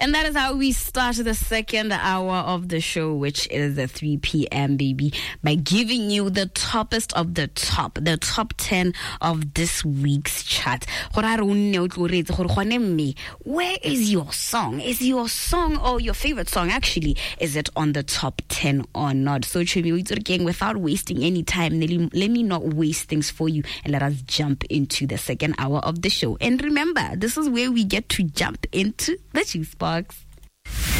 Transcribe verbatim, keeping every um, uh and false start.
And that is how we start the second hour of the show, which is the three p.m. baby, by giving you the toppest of the top, the top ten of this week's chart. Where is your song? Is your song or your favorite song actually, is it on the top ten or not? So again, without wasting any time, let me not waste things for you and let us jump into the second hour of the show. And remember, this is where we get to jump into the juice box.